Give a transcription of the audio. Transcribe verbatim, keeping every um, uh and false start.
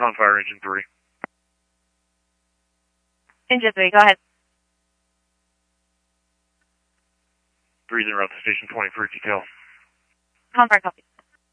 Confire engine three. Engine three, go ahead. three zero to station twenty for detail. Confire copy.